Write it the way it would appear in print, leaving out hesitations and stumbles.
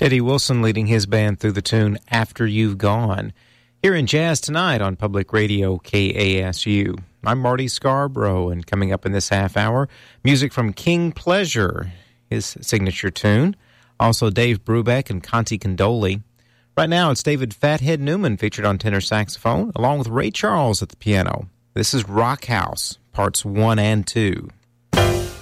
Teddy Wilson leading his band through the tune After You've Gone. Here in Jazz Tonight on Public Radio KASU. I'm Marty Scarborough, and coming up in this half hour, music from King Pleasure, his signature tune. Also Dave Brubeck and Conti Condoli. Right now it's David Fathead Newman featured on tenor saxophone, along with Ray Charles at the piano. This is Rock House, parts 1 and 2.